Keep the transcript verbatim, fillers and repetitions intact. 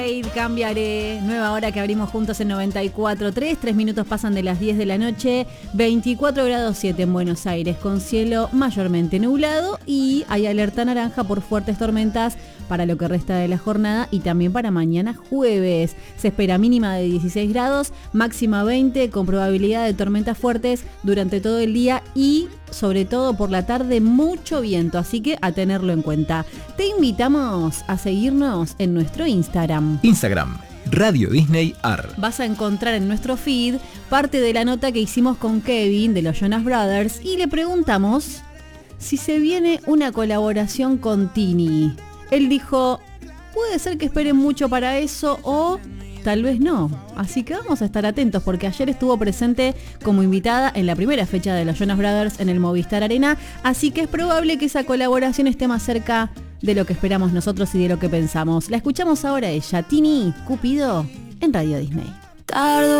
Cambiaré, nueva hora que abrimos juntos en noventa y cuatro punto tres, tres minutos pasan de las diez de la noche, veinticuatro grados siete en Buenos Aires, con cielo mayormente nublado y hay alerta naranja por fuertes tormentas para lo que resta de la jornada y también para mañana jueves. Se espera mínima de dieciséis grados, máxima veinte, con probabilidad de tormentas fuertes durante todo el día y sobre todo por la tarde mucho viento, así que a tenerlo en cuenta. Te invitamos a seguirnos en nuestro Instagram. Instagram, Radio Disney A R. Vas a encontrar en nuestro feed parte de la nota que hicimos con Kevin de los Jonas Brothers y le preguntamos si se viene una colaboración con Tini. Él dijo, puede ser que esperen mucho para eso o tal vez no. Así que vamos a estar atentos porque ayer estuvo presente como invitada en la primera fecha de los Jonas Brothers en el Movistar Arena. Así que es probable que esa colaboración esté más cerca de lo que esperamos nosotros y de lo que pensamos. La escuchamos ahora ella, Tini Cupido, en Radio Disney. Tardo